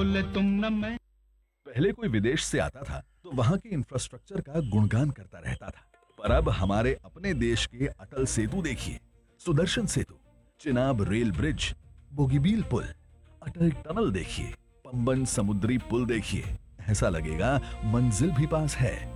बोले तुम न मैं। पहले कोई विदेश से आता था तो वहां के इंफ्रास्ट्रक्चर का गुणगान करता रहता था, पर अब हमारे अपने देश के अटल सेतु देखिए, सुदर्शन सेतु, चिनाब रेल ब्रिज, बोगीबील पुल, अटल टनल देखिए, पंबन समुद्री पुल देखिए, ऐसा लगेगा मंजिल भी पास है।